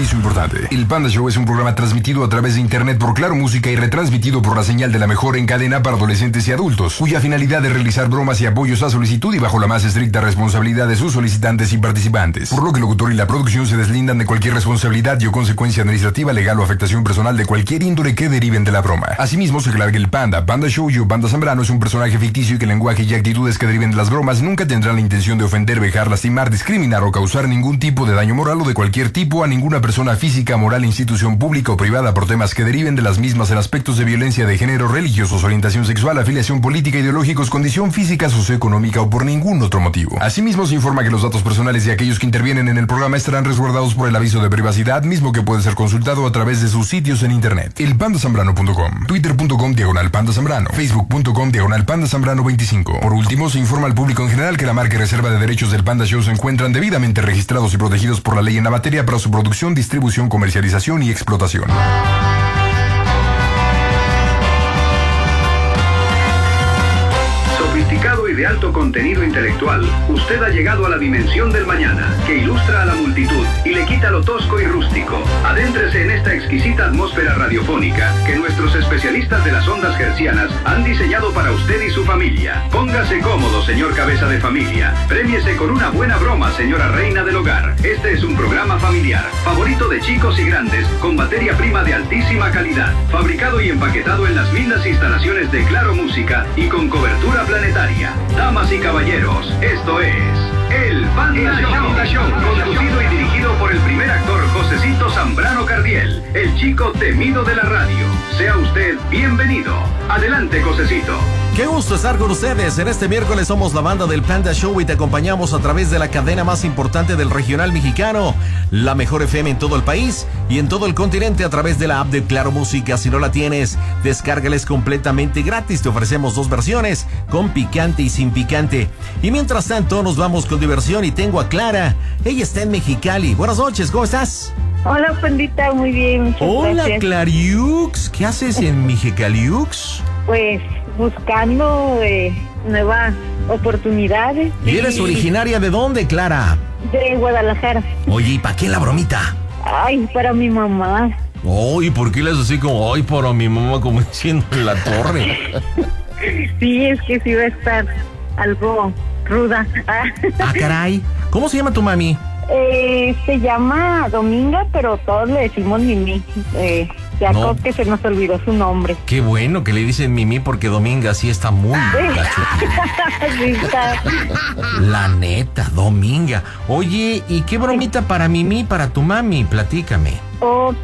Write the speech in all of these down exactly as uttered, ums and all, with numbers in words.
aviso importante. El Panda Show es un programa transmitido a través de internet por Claro Música y retransmitido por la señal de la mejor en cadena para adolescentes y adultos, cuya finalidad es realizar bromas y apoyos a solicitud y bajo la más estricta responsabilidad de sus solicitantes y participantes. Por lo que el locutor y la producción se deslindan de cualquier responsabilidad y o consecuencia administrativa, legal o afectación personal de cualquier índole que deriven de la broma. Asimismo, se aclara que el Panda, Panda Show y o Panda Zambrano es un personaje ficticio y que el lenguaje y actitudes que deriven de las bromas nunca tendrán la intención de ofender, vejar, lastimar, discriminar o causar ningún tipo de daño moral o de cualquier tipo a ninguna persona física, moral, institución pública o privada por temas que deriven de las mismas en aspectos de violencia de género, religiosos, orientación sexual, afiliación política, ideológicos, condición física, socioeconómica o por ningún otro motivo. Asimismo, se informa que los datos personales de aquellos que intervienen en el programa estarán resguardados por el aviso de privacidad, mismo que puede ser consultado a través de sus sitios en internet. el panda zambrano punto com, twitter punto com diagonal panda zambrano, facebook punto com diagonal panda zambrano veinticinco. Por último, se informa al público en general que la marca y reserva de derechos del Panda Show se encuentran debidamente registrados y protegidos por la ley en la materia para su producción, distribución, comercialización y explotación. Sofisticado y de alto contenido intelectual, usted ha llegado a la dimensión del mañana, que ilustra a la multitud y le quita lo tosco y rústico. Adéntrese en esta exquisita atmósfera radiofónica que nuestros especialistas de las ondas hercianas han diseñado para usted y su familia. Póngase cómodo, señor cabeza de familia. Prémiese con una buena broma, señora reina del hogar. Este es un programa familiar, favorito de chicos y grandes, con materia prima de altísima calidad, fabricado y empaquetado en las lindas instalaciones de Claro Música y con cobertura planetaria. Damas y caballeros, esto es El Panda Show, Show, conducido y dirigido por el primer actor Josecito Zambrano Cardiel, el chico temido de la radio. Sea usted bienvenido. Adelante, Josecito. Qué gusto estar con ustedes. En este miércoles somos la banda del Panda Show y te acompañamos a través de la cadena más importante del regional mexicano, la mejor F M en todo el país y en todo el continente a través de la app de Claro Música. Si no la tienes, descárgales completamente gratis. Te ofrecemos dos versiones, con picante y sin picante. Y mientras tanto nos vamos con diversión y tengo a Clara. Ella está en Mexicali. Buenas noches, ¿cómo estás? Hola, Pandita, muy bien, muchas Hola, gracias. Clariux. ¿Qué haces en Mexicaliux? Pues buscando eh, nuevas oportunidades. ¿Y eres originaria de dónde, Clara? De Guadalajara. Oye, ¿y para qué la bromita? Ay, para mi mamá. Oh, ¿y por qué le haces así como, ay, para mi mamá, como diciendo en la torre? Sí, es que sí va a estar algo ruda. Ah, caray. ¿Cómo se llama tu mami? Eh, se llama Dominga, pero todos le decimos Mimi. Eh, ya No. creo que se nos olvidó su nombre. Qué bueno que le dicen Mimi porque Dominga sí está muy gacho. Sí, está. La neta, Dominga. Oye, ¿y qué bromita para Mimi y para tu mami? Platícame. Ok,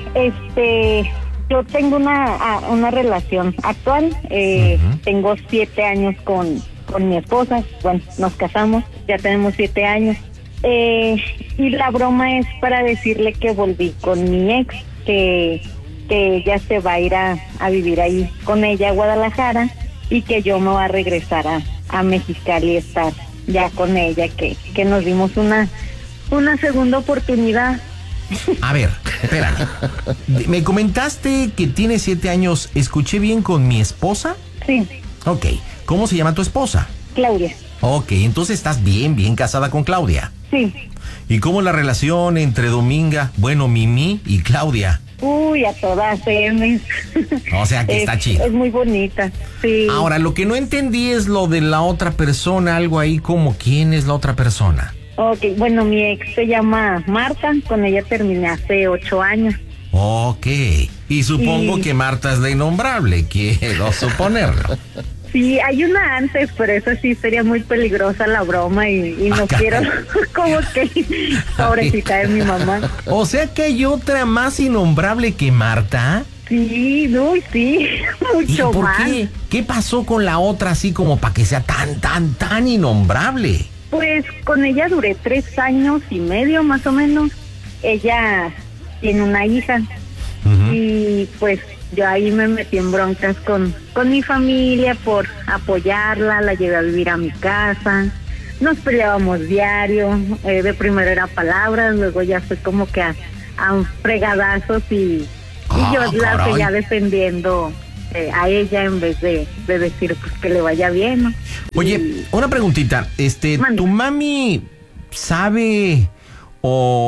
este, yo tengo una, a- una relación actual, eh, Ujú. tengo siete años con, con mi esposa, bueno, nos casamos, ya tenemos siete años, eh, y la broma es para decirle que volví con mi ex, que, que ella se va a ir a, a vivir ahí con ella a Guadalajara, y que yo me voy a regresar a, a Mexicali y estar ya con ella, que, que nos dimos una, una segunda oportunidad. A ver, espérame. Me comentaste que tienes siete años. ¿Escuché bien con mi esposa? Sí, Ok. ¿Cómo se llama tu esposa? Claudia. Ok, entonces estás bien, bien casada con Claudia. Sí. ¿Y cómo la relación entre Dominga, bueno, Mimi y Claudia? Uy, a todas M. O sea que Es- está chido. Es muy bonita, sí. Ahora, lo que no entendí es lo de la otra persona, algo ahí como quién es la otra persona. Ok, bueno, mi ex se llama Marta, con ella terminé hace ocho años. Ok. Y supongo Y- que Marta es la innombrable, quiero suponerlo. Sí, hay una antes, pero eso sí sería muy peligrosa la broma y, y no Ah, quiero como que pobrecita de mi mamá. O sea que hay otra más innombrable que Marta. Sí, uy, sí, ¿Y mucho por más. qué? ¿Qué pasó con la otra así como para que sea tan, tan, tan innombrable? Pues con ella duré tres años y medio más o menos. Ella tiene una hija. Ujú. Y pues yo ahí me metí en broncas con, con mi familia por apoyarla, la llevé a vivir a mi casa, nos peleábamos diario, eh, de primero era palabras, luego ya fue como que a, a fregadazos y, y Ah, yo la caray. seguía defendiendo eh, a ella en vez de, de decir pues que le vaya bien, ¿no? Oye, Y- una preguntita, este, Mande. ¿tu mami sabe o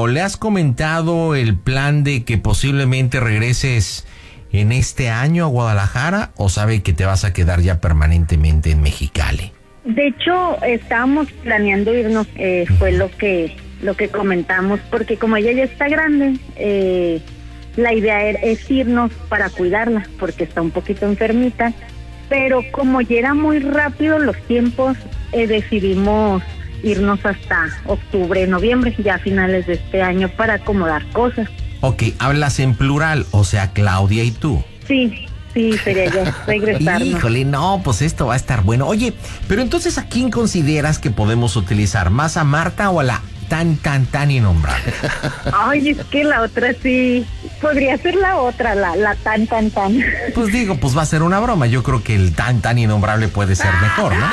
¿le has comentado el plan de que posiblemente regreses en este año a Guadalajara o sabe que te vas a quedar ya permanentemente en Mexicali? De hecho, estábamos planeando irnos, eh, fue lo que lo que comentamos, porque como ella ya está grande, eh, la idea er, es irnos para cuidarla, porque está un poquito enfermita, pero como ya era muy rápido los tiempos, eh, decidimos irnos hasta octubre, noviembre, ya a finales de este año, para acomodar cosas. Ok, hablas en plural, o sea, Claudia y tú. Sí. Sí, sería yo, regresarnos. Híjole, no, pues esto va a estar bueno. Oye, pero entonces, ¿a quién consideras que podemos utilizar? ¿Más a Marta o a la tan, tan, tan innombrable? Ay, es que la otra sí, podría ser la otra, la, la tan, tan, tan. Pues digo, pues va a ser una broma. Yo creo que el tan, tan innombrable puede ser mejor, ¿no?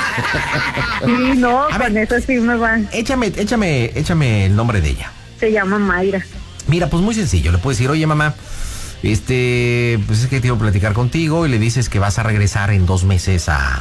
Sí, no, a con ver, eso sí me va. Échame, échame, échame el nombre de ella. Se llama Mayra. Mira, pues muy sencillo, le puedes decir, oye, mamá, Este, pues es que quiero platicar contigo y le dices que vas a regresar en dos meses a,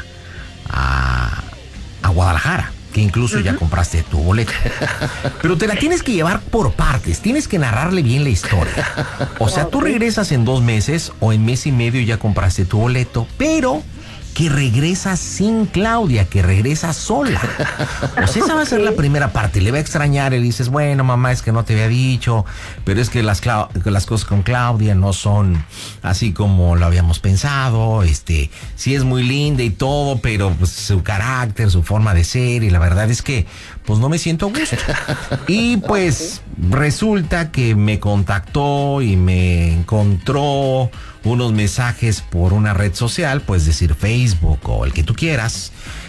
a, a Guadalajara, que incluso uh-huh. ya compraste tu boleto. Pero te la tienes que llevar por partes, tienes que narrarle bien la historia. O sea, tú regresas en dos meses o en mes y medio ya compraste tu boleto, pero que regresas sin Claudia, que regresas sola. O sea, esa va a ser la primera parte. Le va a extrañar y le dices, bueno, mamá, es que no te había dicho, pero es que las, Clau- que las cosas con Claudia no son así como lo habíamos pensado. Este, sí es muy linda y todo, pero pues, su carácter, su forma de ser, y la verdad es que pues no me siento a gusto. Y pues resulta que me contactó y me encontró unos mensajes por una red social, pues decir Facebook o el que tú quieras.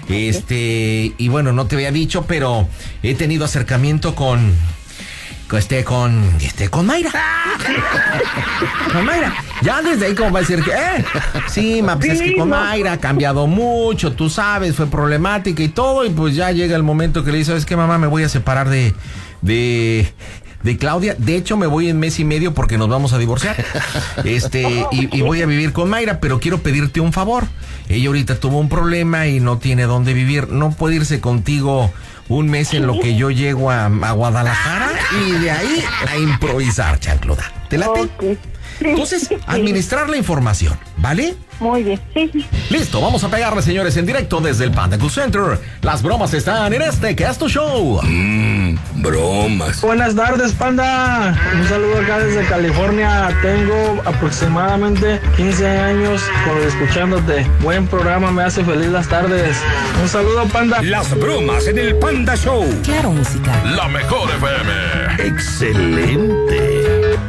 Este, y bueno, no te había dicho, pero he tenido acercamiento con con este, con este, con Mayra. Con Mayra. Ya desde ahí como va a decir que, eh, sí, ma, pues es que con Mayra ha cambiado mucho, tú sabes, fue problemática y todo, y pues ya llega el momento que le dice, ¿sabes qué, mamá? Me voy a separar de, de, de Claudia. De hecho, me voy en mes y medio porque nos vamos a divorciar. Este, y, y voy a vivir con Mayra, pero quiero pedirte un favor. Ella ahorita tuvo un problema y no tiene dónde vivir. No puede irse contigo un mes en lo que yo llego a, a Guadalajara y de ahí a improvisar, chancluda. ¿Te late? Okay. Entonces, administrar la información, ¿vale? Muy bien, sí. Listo, vamos a pegarle, señores, en directo desde el Panda Cool Center. Las bromas están en este que es tu show. Mmm, bromas. Buenas tardes, Panda. Un saludo acá desde California. Tengo aproximadamente quince años con escuchándote. Buen programa, me hace feliz las tardes. Un saludo, Panda. Las bromas en el Panda Show. Claro, música. La mejor F M. Excelente.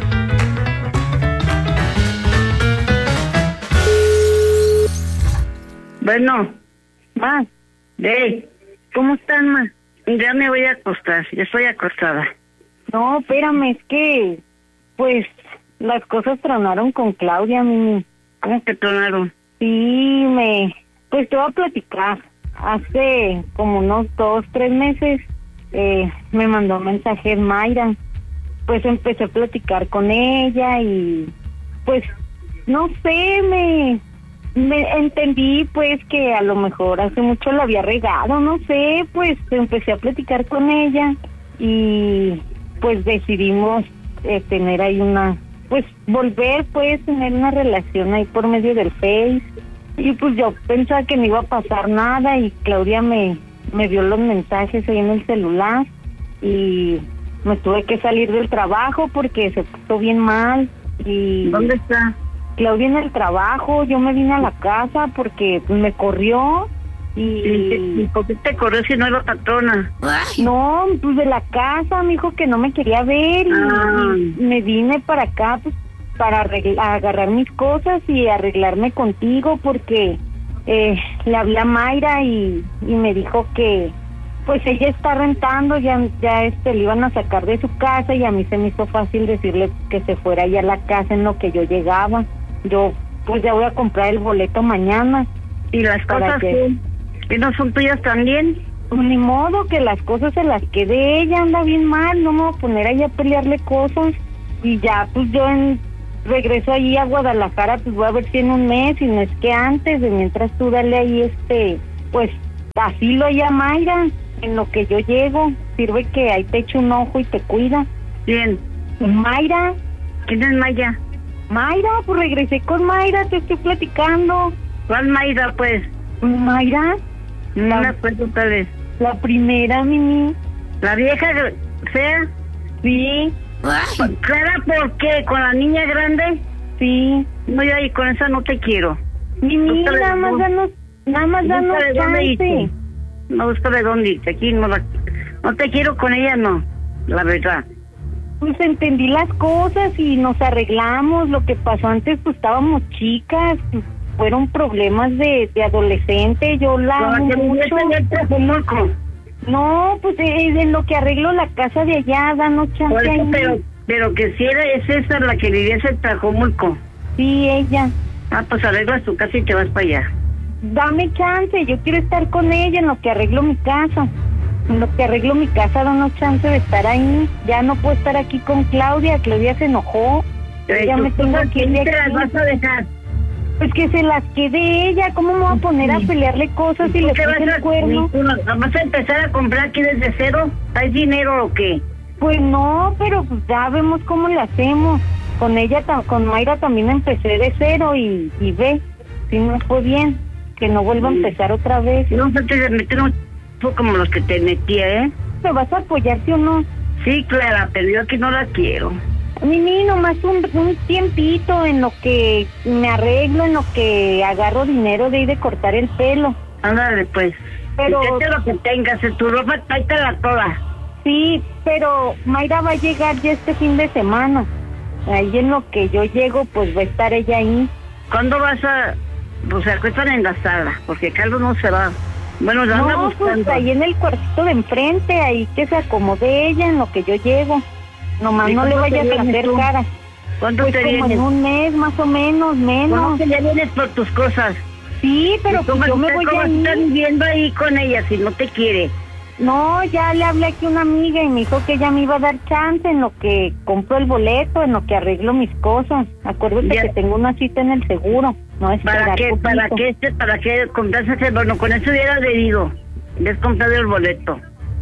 Bueno, ma, de, ¿cómo están, ma? Ya me voy a acostar, ya estoy acostada. No, espérame, es que, pues, las cosas tronaron con Claudia, Mimi. ¿Cómo que tronaron? Sí, me, pues te voy a platicar. Hace como unos dos, tres meses, eh, me mandó un mensaje Mayra. Pues empecé a platicar con ella y, pues, no sé, me... Me entendí pues que a lo mejor hace mucho lo había regado, no sé, pues empecé a platicar con ella y pues decidimos eh, tener ahí una, pues volver pues tener una relación ahí por medio del Face y pues yo pensaba que no iba a pasar nada y Claudia me, me dio los mensajes ahí en el celular y me tuve que salir del trabajo porque se puso bien mal y... ¿Dónde está? Claudia en el trabajo, yo me vine a la casa porque me corrió y... ¿Y por qué te corrió si no era patrona? No, pues de la casa, me dijo que no me quería ver y, ah. y me vine para acá pues para arreglar, agarrar mis cosas y arreglarme contigo porque eh, le hablé a Mayra y, y me dijo que pues ella está rentando, ya, ya este le iban a sacar de su casa y a mí se me hizo fácil decirle que se fuera allá a la casa en lo que yo llegaba. Yo, pues ya voy a comprar el boleto mañana. ¿Y las cosas que ¿Y no son tuyas también? Pues ni modo, que las cosas se las quede ella, anda bien mal, no me voy a poner ahí a pelearle cosas. Y ya, pues yo en, regreso allí a Guadalajara, pues voy a ver si en un mes, y no es que antes, de mientras tú dale ahí este, pues, asilo allá a Mayra, en lo que yo llego, sirve que ahí te echo un ojo y te cuida. ¿Quién? Mayra. ¿Quién es Mayra? Mayra, pues regresé con Mayra, te estoy platicando. ¿Cuál Mayra, pues? Mayra. No la, me acuerdo tal vez. La primera, Mimi. ¿La vieja fea? Sí. ¿Clara por qué? ¿Con la niña grande? Sí. No, ya, y con esa no te quiero. Mimi, no nada más danos, nada más danos chance. No gusta de dónde irte, aquí no la... No te quiero con ella, no, la verdad. Pues entendí las cosas y nos arreglamos. Lo que pasó antes, pues estábamos chicas, pues, fueron problemas de, de adolescente. Yo la no, amo mucho. No, pues es en lo que arreglo la casa de allá, danos chance. Por eso, ahí. pero, pero que si era, es esa la que vivía en Tlajomulco. Sí, ella. Ah, pues arreglas tu casa y te vas para allá. Dame chance, yo quiero estar con ella en lo que arreglo mi casa. En lo que arreglo mi casa, danos chance de estar ahí. Ya no puedo estar aquí con Claudia. Claudia se enojó. Pero ya me tengo que ir de te las aquí. vas a dejar? Pues que se las quede ella. ¿Cómo me voy a poner a pelearle cosas si le ¿Qué puse vas el a, cuerno? ¿Vas a empezar a comprar aquí desde cero? ¿Hay dinero o qué? Pues no, pero pues ya vemos cómo le hacemos. Con ella, ta- con Mayra también empecé de cero y, y ve, si no fue bien, que no vuelva a empezar otra vez. No se te metieron como los que te metía, ¿eh? ¿Me vas a apoyar, sí o no? Sí, Clara, pero yo aquí no la quiero. Mimi, nomás un, un tiempito en lo que me arreglo, en lo que agarro dinero de ir de cortar el pelo. Ándale, pues. Pero... Fíjate lo que tengas, en tu ropa, tráetela toda. Sí, pero Mayra va a llegar ya este fin de semana. Ahí en lo que yo llego, pues va a estar ella ahí. ¿Cuándo vas a...? Pues se acuestan en la sala, porque Carlos no se va. Bueno, la anda No, buscando. pues ahí en el cuartito de enfrente, ahí que se acomode ella en lo que yo llego. Nomás ¿Y no le cuándo te vayas a vienes hacer tú? cara. ¿Cuándo Pues te como vienes? en un mes, más o menos, menos. ¿Cómo que ya vienes por tus cosas? Sí, pero ¿Y cómo pues yo me estás- voy cómo a ir. estás viviendo ahí con ella si no te quiere? No, ya le hablé aquí a una amiga y me dijo que ella me iba a dar chance en lo que compro el boleto, en lo que arreglo mis cosas. Acuérdate Ya. que tengo una cita en el seguro. No es ¿Para qué? ¿Para qué? Este, ¿Para qué compraste ese? Bueno, con eso hubiera adherido. Le has comprado el boleto.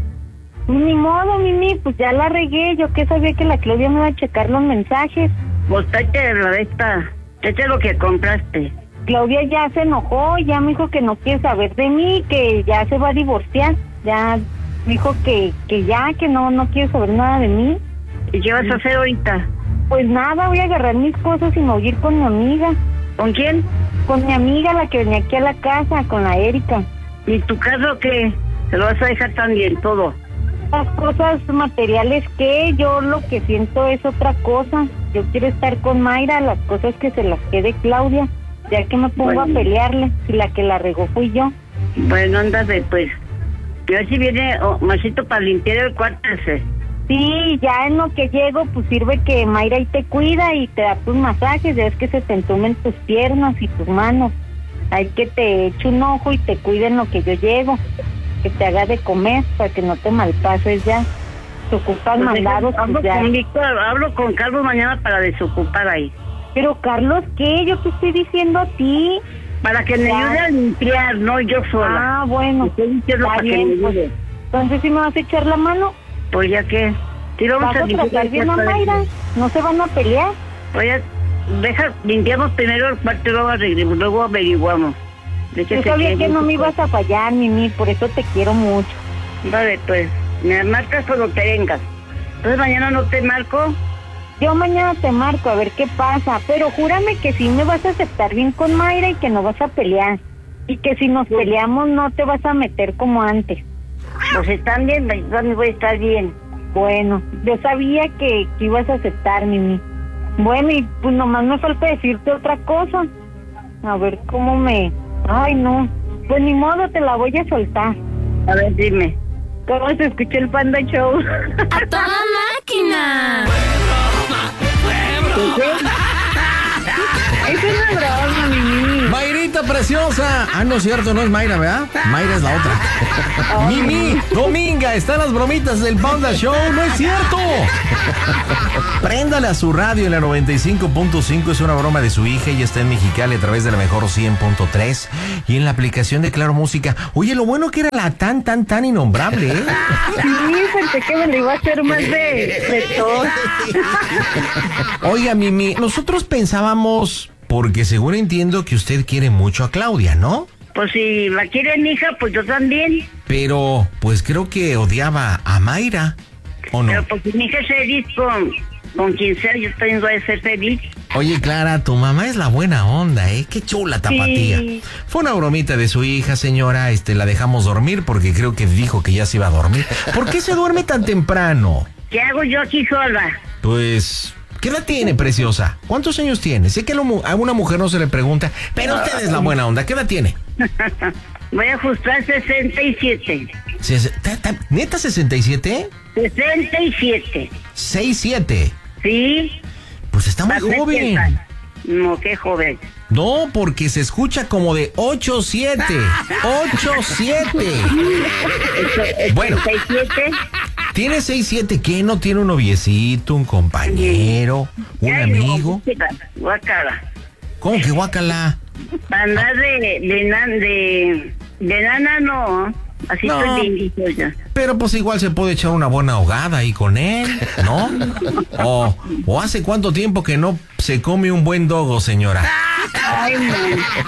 Ni modo, Mimi, pues ya la regué. Yo que sabía que la Claudia me iba a checar los mensajes. Pues tráete la esta. Tráete lo que compraste. Claudia ya se enojó, ya me dijo que no quiere saber de mí, que ya se va a divorciar. Ya me dijo que, que ya, que no, no quiere saber nada de mí. ¿Y qué vas a hacer ahorita? Pues nada, voy a agarrar mis cosas y me voy a ir con mi amiga. ¿Con quién? Con mi amiga, la que venía aquí a la casa, con la Erika. ¿Y tu caso qué? ¿Se lo vas a dejar también todo? Las cosas materiales que yo lo que siento es otra cosa. Yo quiero estar con Mayra, las cosas que se las quede Claudia, ya que me pongo Bueno. a pelearle, si la que la regó fui yo. Bueno, ándate pues. Y a ver si viene oh, Machito para limpiar el cuarto ese. Sí, ya en lo que llego, pues sirve que Mayra ahí te cuida y te da tus masajes, ya ves que se te entumen tus piernas y tus manos. Hay que te eche un ojo y te cuide en lo que yo llego, que te haga de comer para que no te malpases ya. Se ocupan Pues mandados, hablo pues ya. con Víctor, hablo con Carlos mañana para desocupar ahí. Pero Carlos, ¿qué? Yo te estoy diciendo a ti. Para que me Ya. ayude a limpiar, no yo sola. Ah, bueno. Estoy diciendo Está para que bien, me pues. ayude. Entonces, ¿sí me vas a echar la mano? Pues ya que... Sí, vamos ¿Vas a limpiar tratar el bien a cuarto Mayra? ese. ¿No se van a pelear? Pues ya, deja, limpiamos primero el cuarto y luego, arreglamos, luego averiguamos. De hecho, Yo se sabía quede que no en me tu ibas a fallar, Mimi, por eso te quiero mucho. cuarto. Vale, pues, me marcas cuando te vengas. Entonces mañana no te marco. Yo mañana te marco a ver qué pasa, pero júrame que sí me vas a aceptar bien con Mayra y que no vas a pelear. Y que si nos peleamos no te vas a meter como antes. Pues están bien, yo también voy a estar bien. Bueno, yo sabía que, que ibas a aceptar, Mimi. Bueno, y pues nomás me falta decirte otra cosa. A ver cómo me... Ay, no. Pues ni modo, te la voy a soltar. A ver, dime. ¿Cómo se escucha el Panda Show? ¡A toda máquina! Es una broma, Mimi. Mayrita, presenta preciosa! Ah, no es cierto, no es Mayra, ¿verdad? Mayra es la otra. Mimi, Dominga, están las bromitas del Panda Show, no es cierto. Préndale a su radio en la noventa y cinco punto cinco, es una broma de su hija y está en Mexicali a través de la mejor cien punto tres y en la aplicación de Claro Música. Oye, lo bueno que era la tan, tan, tan innombrable, ¿eh? Sí, pensé que me lo iba a hacer más de, de todo. Oiga, Mimi, nosotros pensábamos, porque según entiendo que usted quiere mucho a Claudia, ¿no? Pues si la quiere mi hija, pues yo también. Pero, pues creo que odiaba a Mayra, ¿o no? Pero pues si mi hija es feliz con, con quien sea, yo también voy a ser feliz. Oye, Clara, tu mamá es la buena onda, ¿eh? Qué chula tapatía. Sí. Fue una bromita de su hija, señora, este, la dejamos dormir porque creo que dijo que ya se iba a dormir. ¿Por qué se duerme tan temprano? ¿Qué hago yo aquí sola? Pues, ¿qué edad tiene, preciosa? ¿Cuántos años tiene? Sé que a, lo, a una mujer no se le pregunta, pero usted es la buena onda. ¿Qué edad tiene? Voy a ajustar sesenta y siete. Ses- ta- ta- ¿Neta sesenta y siete? sesenta y siete. seis siete. Sí. Pues está muy Dame joven. piensa. No, qué joven. No, porque se escucha como de ocho siete. ocho siete. Bueno. ¿sesenta y siete? ¿Tiene seis siete? ¿Qué? ¿No tiene un noviecito, un compañero, un Ay, amigo? no, guácala. ¿Cómo que guácala? Andar de, de, nan- de, de nana, no. Así No. estoy bien dicho ya. Pero pues igual se puede echar una buena ahogada ahí con él, ¿no? O, o hace cuánto tiempo que no se come un buen dogo, señora. Ay, no.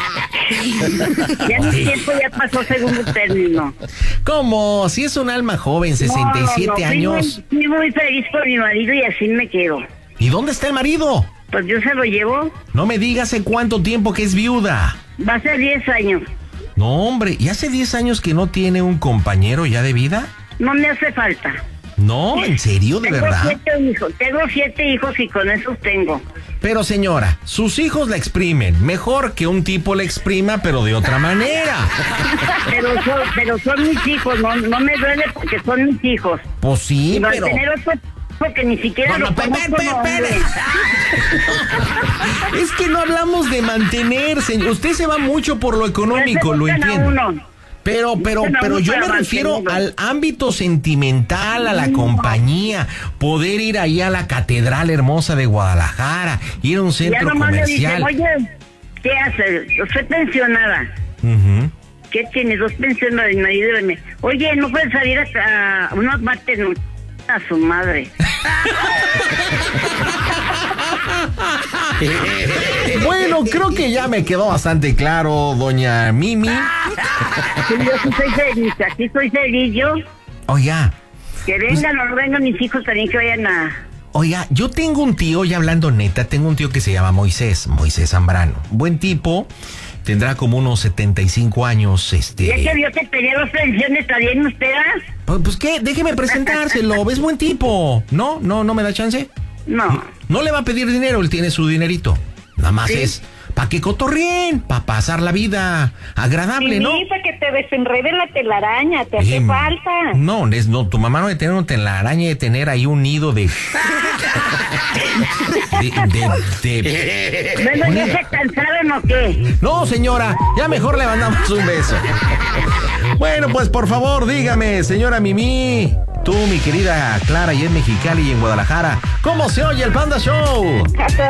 Ya mi tiempo ya pasó segundo término. ¿Cómo? Si es un alma joven, sesenta y siete No, no, no, años. Fui muy, fui muy feliz por mi marido y así me quedo. ¿Y dónde está el marido? Pues yo se lo llevo. No me diga hace cuánto tiempo que es viuda. Va a ser diez años. No, hombre, ¿y hace diez años que no tiene un compañero ya de vida? No me hace falta. No, ¿en serio, de tengo verdad? Siete hijos. Tengo siete hijos y con esos tengo. Pero señora, sus hijos la exprimen. Mejor que un tipo la exprima, pero de otra manera. Pero son, pero son mis hijos. No, no me duele porque son mis hijos. Pues sí, Y va a pero... tener otro porque ni siquiera No, lo no, pe- conozco, pe- pe- no, pe- hombre. Es que no hablamos de mantener, señor. Usted se va mucho por lo económico, lo Ya se buscan a entiendo. uno. Pero, pero, Buscan a pero uno yo me para refiero mantenerlo. al ámbito sentimental, a la compañía, poder ir ahí a la Catedral Hermosa de Guadalajara, ir a un Ya centro nomás le dicen, comercial. oye, ¿qué haces? Soy pensionada. Ujú. ¿Qué tienes? Dos pensionadas, mi marido. y me- Oye, ¿no puedes salir a, a unos martes? No, a su madre. Bueno, creo que ya me quedó bastante claro, doña Mimi. Sí, yo sí soy feliz, aquí soy feliz yo. Oiga, Que vengan o no vengan mis hijos también que vayan a... oiga, yo tengo un tío, ya hablando neta, tengo un tío que se llama Moisés, Moisés Zambrano. Buen tipo, tendrá como unos setenta y cinco años, este... Ya que vio que tenía dos pensiones, ¿también usted? ah? Pues, pues qué, déjeme presentárselo, es buen tipo. ¿No? ¿No, no me da chance? No. No le va a pedir dinero, él tiene su dinerito. Nada más Sí. es pa' que cotorreen, pa' pasar la vida agradable, ¿no? Sí, para que te desenrede la telaraña, te hace Em, falta. No, es, no, tu mamá no debe tener una telaraña, de tener ahí un nido de... de, de, de- Bueno, ¿ya se cansaron o qué? No, señora, ya mejor le mandamos un beso. Bueno, pues por favor, dígame, señora Mimi, tú, mi querida Clara, y en Mexicali y en Guadalajara, ¿cómo se oye el Panda Show?